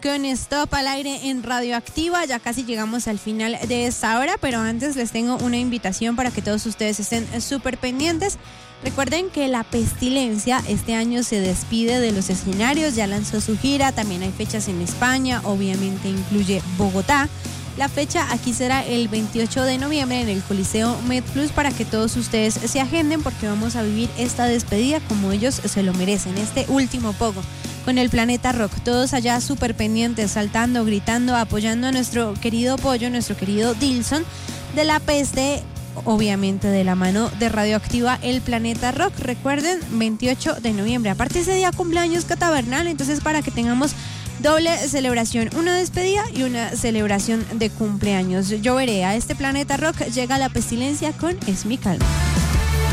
con Stop al aire en Radioactiva. Ya casi llegamos al final de esta hora, pero antes les tengo una invitación para que todos ustedes estén súper pendientes. Recuerden que La Pestilencia este año se despide de los escenarios, ya lanzó su gira, también hay fechas en España, obviamente incluye Bogotá. La fecha aquí será el 28 de noviembre en el Coliseo MedPlus para que todos ustedes se agenden porque vamos a vivir esta despedida como ellos se lo merecen, este último poco con el Planeta Rock. Todos allá súper pendientes, saltando, gritando, apoyando a nuestro querido Pollo, nuestro querido Dilson de La Peste, obviamente de la mano de Radioactiva, el Planeta Rock. Recuerden, 28 de noviembre. Aparte ese día cumpleaños Cata Bernal, entonces para que tengamos doble celebración, una despedida y una celebración de cumpleaños. Yo veré, a este Planeta Rock llega La Pestilencia con Es mi calma.